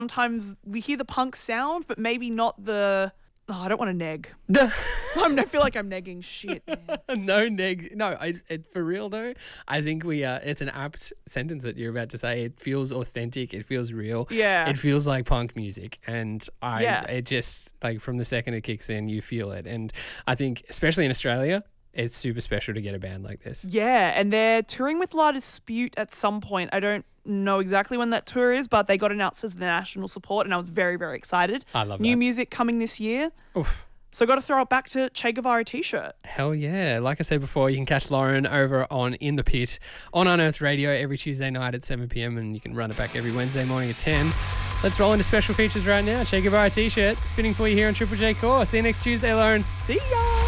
sometimes we hear the punk sound, but maybe not the. Oh, I don't want to neg. I feel like I'm negging shit, man. No neg. No, for real though, I think it's an apt sentence that you're about to say. It feels authentic. It feels real. Yeah. It feels like punk music. And Yeah. it just, like, from the second it kicks in, you feel it. And I think, especially in Australia, it's super special to get a band like this. Yeah, and they're touring with La Dispute at some point. I don't know exactly when that tour is, but they got announced as the national support, and I was very, very excited. I love New that. music coming this year. Oof. So got to throw it back to Che Guevara t-shirt. Hell yeah. Like I said before, you can catch Lauren over on In the Pit on Unearthed Radio every Tuesday night at 7 p.m, and you can run it back every Wednesday morning at 10. Let's roll into special features right now. Che Guevara t-shirt spinning for you here on Triple J Core. See you next Tuesday, Lauren. See ya!